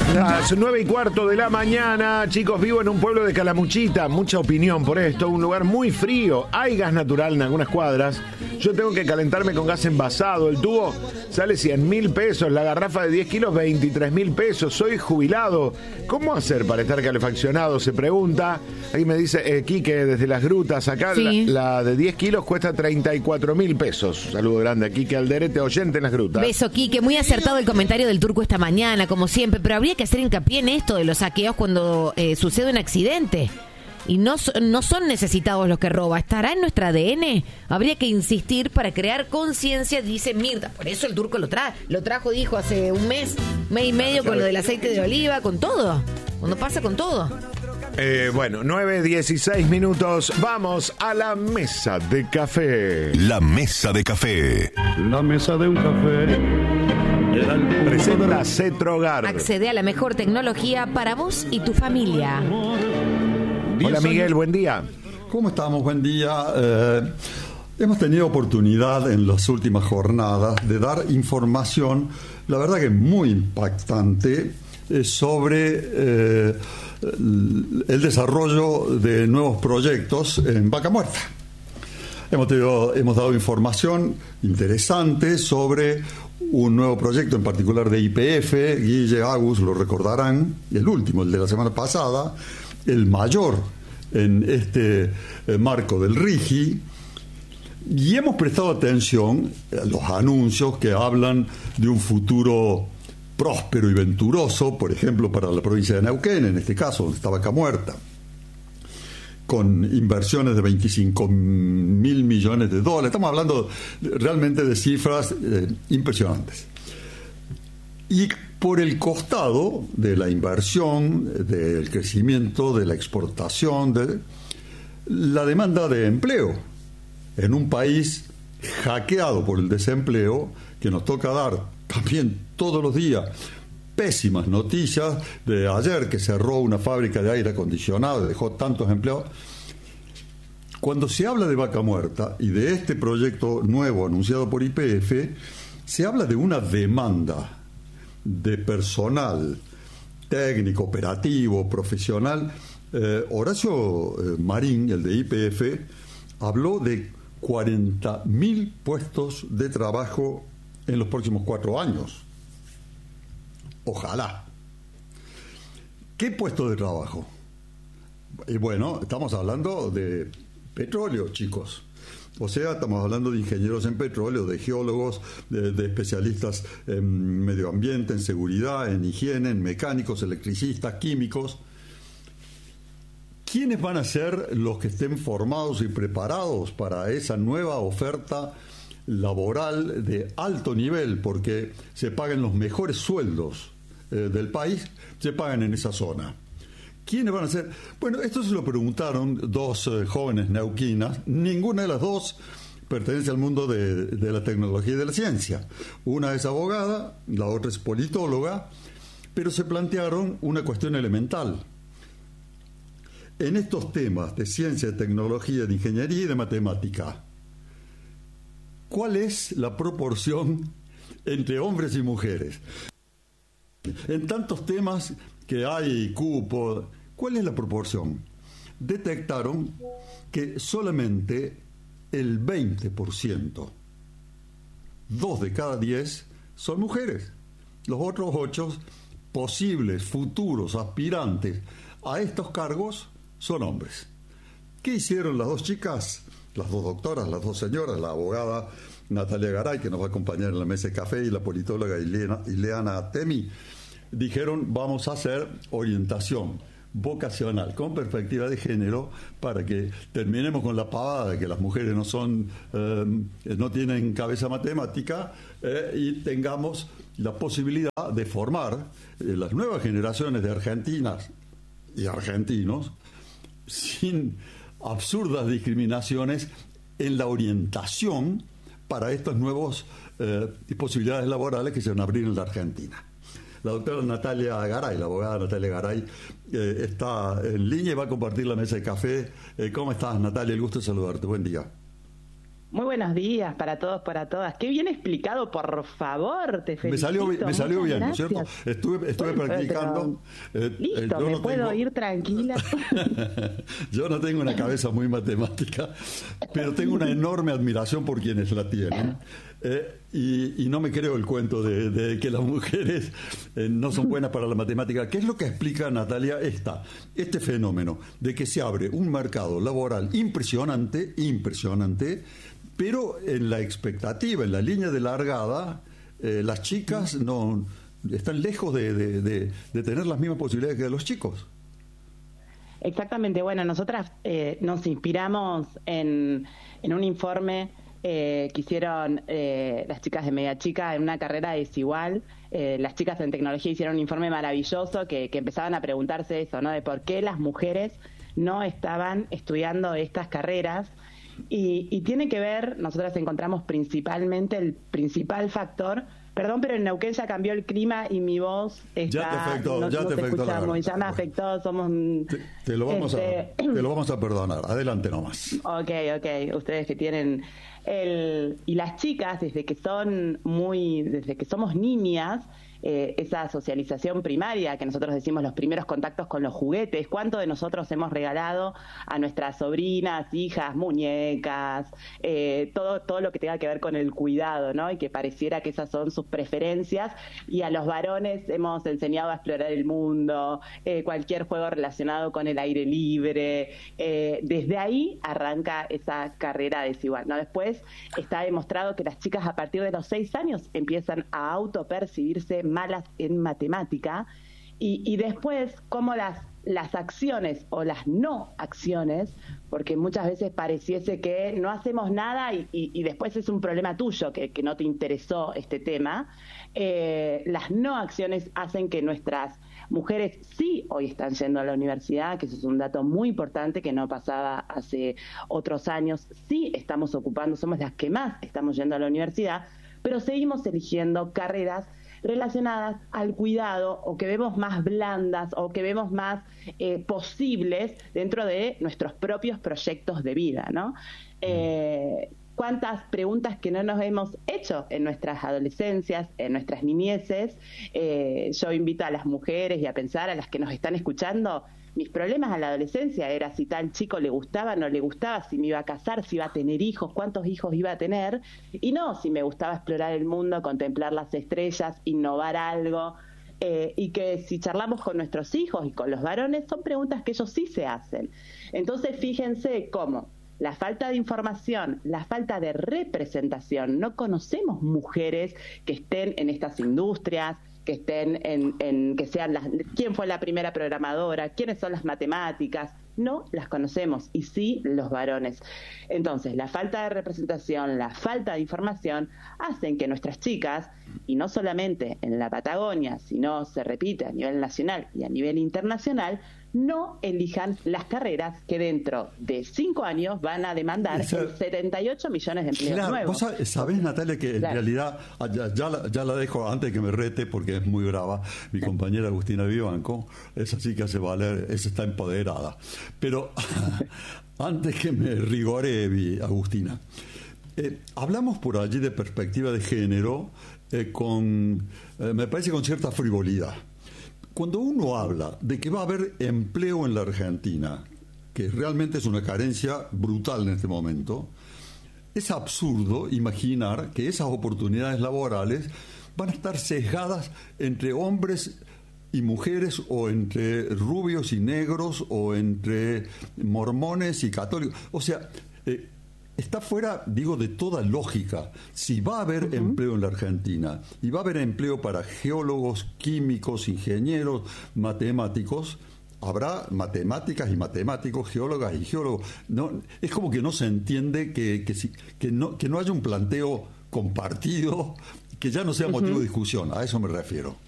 Las 9:15 de la mañana, chicos, vivo en un pueblo de Calamuchita, mucha opinión por esto, un lugar muy frío, hay gas natural en algunas cuadras, yo tengo que calentarme con gas envasado, el tubo sale 100.000 pesos, la garrafa de 10 kilos 23.000 pesos, soy jubilado, ¿cómo hacer para estar calefaccionado? Se pregunta, ahí me dice Quique desde Las Grutas, acá sí. la de 10 kilos cuesta 34.000 pesos, saludo grande a Quique Alderete, oyente en Las Grutas. Beso Quique, muy acertado el comentario del turco esta mañana, como siempre, pero habría que hacer hincapié en esto de los saqueos cuando sucede un accidente. Y no son necesitados los que roban. ¿Estará en nuestro ADN? Habría que insistir para crear conciencia, dice Mirta. Por eso el turco lo trajo, dijo, hace un mes y medio, con lo del aceite de oliva, con todo. Cuando pasa con todo. Bueno, 9:16 minutos. Vamos a la mesa de café. La mesa de café. La mesa de un café. Presenta Cetrogar. Accede a la mejor tecnología para vos y tu familia. Hola Miguel, buen día. ¿Cómo estamos? Buen día. Hemos tenido oportunidad en las últimas jornadas de dar información, la verdad que muy impactante, sobre el desarrollo de nuevos proyectos en Vaca Muerta. Hemos dado información interesante sobre un nuevo proyecto, en particular de YPF, Guille, Agus, lo recordarán, el último, el de la semana pasada, el mayor en este marco del RIGI, y hemos prestado atención a los anuncios que hablan de un futuro próspero y venturoso, por ejemplo, para la provincia de Neuquén, en este caso, donde está Vaca Muerta, con inversiones de 25.000 millones de dólares. Estamos hablando realmente de cifras impresionantes. Y por el costado de la inversión, del crecimiento, de la exportación, de la demanda de empleo, en un país hackeado por el desempleo, que nos toca dar también todos los días pésimas noticias de ayer, que cerró una fábrica de aire acondicionado y dejó tantos empleados. Cuando se habla de Vaca Muerta y de este proyecto nuevo anunciado por YPF, se habla de una demanda de personal técnico, operativo, profesional. Horacio Marín, el de YPF, habló de 40.000 puestos de trabajo en los próximos 4 años. Ojalá. ¿Qué puesto de trabajo? Y bueno, estamos hablando de petróleo, chicos. O sea, estamos hablando de ingenieros en petróleo, de geólogos, de especialistas en medio ambiente, en seguridad, en higiene, en mecánicos, electricistas, químicos. ¿Quiénes van a ser los que estén formados y preparados para esa nueva oferta laboral de alto nivel? Porque se pagan los mejores sueldos del país, se pagan en esa zona. ¿Quiénes van a ser? Bueno, esto se lo preguntaron 2 jóvenes neuquinas. Ninguna de las 2 pertenece al mundo de la tecnología y de la ciencia. Una es abogada, la otra es politóloga, pero se plantearon una cuestión elemental. En estos temas de ciencia, de tecnología, de ingeniería y de matemática, ¿cuál es la proporción entre hombres y mujeres? En tantos temas que hay cupo, ¿cuál es la proporción? Detectaron que solamente el 20%, 2 de cada 10, son mujeres. Los otros 8 posibles, futuros, aspirantes a estos cargos son hombres. ¿Qué hicieron las 2 chicas? Las 2 doctoras, las 2 señoras, la abogada Natalia Garay, que nos va a acompañar en la mesa de café, y la politóloga Ileana Temi, dijeron: vamos a hacer orientación vocacional con perspectiva de género para que terminemos con la pavada de que las mujeres no tienen cabeza matemática, y tengamos la posibilidad de formar las nuevas generaciones de argentinas y argentinos sin absurdas discriminaciones en la orientación para estas nuevas posibilidades laborales que se van a abrir en la Argentina. La doctora Natalia Garay, la abogada Natalia Garay, está en línea y va a compartir la mesa de café. ¿Cómo estás, Natalia? El gusto de saludarte. Buen día. Muy buenos días para todos, para todas. Qué bien explicado, por favor, te felicito. Me salió bien, ¿no es cierto? Estuve Bueno, practicando. Listo, yo ¿me no puedo tengo- ir tranquila? Yo no tengo una cabeza muy matemática, pero tengo una enorme admiración por quienes la tienen. Y no me creo el cuento de que las mujeres no son buenas para la matemática. ¿Qué es lo que explica, Natalia, este fenómeno de que se abre un mercado laboral impresionante, pero en la expectativa, en la línea de largada, las chicas no están lejos de tener las mismas posibilidades que los chicos? Exactamente, bueno, nosotras nos inspiramos en un informe que hicieron las chicas de Media Chica en una carrera desigual. Las chicas en tecnología hicieron un informe maravilloso que empezaban a preguntarse eso, ¿no? De por qué las mujeres no estaban estudiando estas carreras. Y tiene que ver, nosotras encontramos principalmente el principal factor. Perdón, pero en Neuquén ya cambió el clima y mi voz está... Ya te afectó, no ya te se afectó la escucha muy, ya me garganta. afectó, somos... Te lo vamos a perdonar. Adelante nomás. Ok, ustedes que tienen y las chicas desde que somos niñas, esa socialización primaria que nosotros decimos, los primeros contactos con los juguetes, ¿cuánto de nosotros hemos regalado a nuestras sobrinas, hijas, muñecas, todo lo que tenga que ver con el cuidado, ¿no? Y que pareciera que esas son sus preferencias, y a los varones hemos enseñado a explorar el mundo, cualquier juego relacionado con el aire libre, desde ahí arranca esa carrera desigual, ¿no? Después está demostrado que las chicas a partir de los 6 años empiezan a autopercibirse malas en matemática, y después cómo las acciones o las no acciones, porque muchas veces pareciese que no hacemos nada y después es un problema tuyo que no te interesó este tema, las no acciones hacen que nuestras mujeres sí hoy están yendo a la universidad, que eso es un dato muy importante que no pasaba hace otros años. Sí estamos ocupando, somos las que más estamos yendo a la universidad, pero seguimos eligiendo carreras relacionadas al cuidado, o que vemos más blandas, o que vemos más posibles dentro de nuestros propios proyectos de vida, ¿no? Cuántas preguntas que no nos hemos hecho en nuestras adolescencias, en nuestras niñeces. Yo invito a las mujeres y a pensar, a las que nos están escuchando, mis problemas a la adolescencia era si tal chico le gustaba, no le gustaba, si me iba a casar, si iba a tener hijos, cuántos hijos iba a tener, y no si me gustaba explorar el mundo, contemplar las estrellas, innovar algo. Y que si charlamos con nuestros hijos y con los varones, son preguntas que ellos sí se hacen. Entonces fíjense cómo la falta de información, la falta de representación, no conocemos mujeres que estén en estas industrias, que estén que sean quién fue la primera programadora, quiénes son las matemáticas, no las conocemos, y sí los varones. Entonces, la falta de representación, la falta de información hacen que nuestras chicas, y no solamente en la Patagonia, sino se repite a nivel nacional y a nivel internacional, no elijan las carreras que dentro de 5 años van a demandar 78 millones de empleos nuevos. Vos sabés, Natalia, que en realidad, ya la dejo antes que me rete, porque es muy brava, mi compañera Agustina Vivanco, es así que hace valer, está empoderada. Pero antes que me rigore, Agustina, hablamos por allí de perspectiva de género me parece con cierta frivolidad. Cuando uno habla de que va a haber empleo en la Argentina, que realmente es una carencia brutal en este momento, es absurdo imaginar que esas oportunidades laborales van a estar sesgadas entre hombres y mujeres, o entre rubios y negros, o entre mormones y católicos. O sea, está fuera, digo, de toda lógica. Si va a haber empleo en la Argentina, y va a haber empleo para geólogos, químicos, ingenieros, matemáticos, habrá matemáticas y matemáticos, geólogas y geólogos. No, es como que no se entiende que no haya un planteo compartido, que ya no sea motivo de discusión. A eso me refiero.